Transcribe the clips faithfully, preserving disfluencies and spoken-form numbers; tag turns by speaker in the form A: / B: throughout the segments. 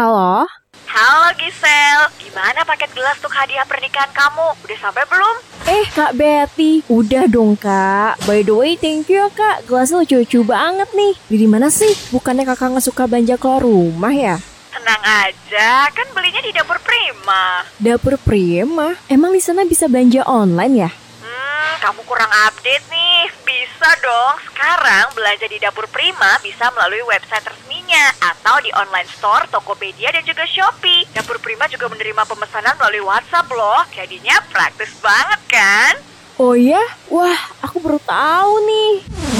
A: Halo?
B: Halo Gisel, gimana paket gelas untuk hadiah pernikahan kamu? Udah sampai belum?
A: Eh Kak Betty, udah dong Kak. By the way, thank you ya Kak. Gelasnya lucu-lucu banget nih. Di mana sih? Bukannya kakak nggak suka belanja keluar rumah ya?
B: Tenang aja, kan belinya di Dapur Prima.
A: Dapur Prima? Emang di sana bisa belanja online ya?
B: Hmm, kamu kurang update nih. Bisa dong, sekarang belanja di Dapur Prima bisa melalui website resminya atau di online store Tokopedia dan juga Shopee. Dapur Prima juga menerima pemesanan melalui WhatsApp loh. Jadinya praktis banget kan?
A: Oh ya? Wah, aku baru tahu nih.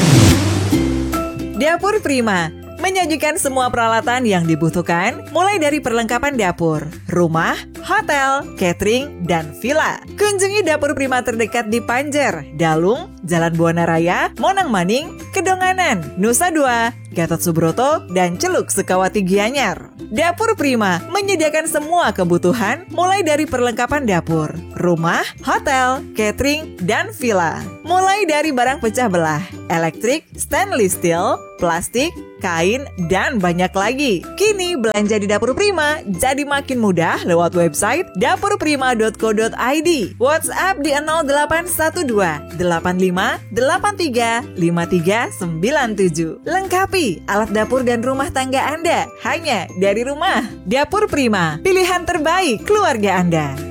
C: Dapur Prima menyajikan semua peralatan yang dibutuhkan, mulai dari perlengkapan dapur, rumah, hotel, catering, dan villa. Kunjungi Dapur Prima terdekat di Panjer, Dalung, Jalan Buana Raya, Monang Maning, Kedonganan, Nusa Dua, Gatot Subroto, dan Celuk Sukawati Gianyar. Dapur Prima menyediakan semua kebutuhan, mulai dari perlengkapan dapur, rumah, hotel, catering, dan villa. Mulai dari barang pecah belah, elektrik, stainless steel, plastik, kain, dan banyak lagi. Kini belanja di Dapur Prima jadi makin mudah lewat website dapur prima dot co dot i d. WhatsApp di nol delapan satu dua delapan lima delapan tiga lima tiga sembilan tujuh. Lengkapi alat dapur dan rumah tangga Anda hanya dari rumah. Dapur Prima, pilihan terbaik keluarga Anda.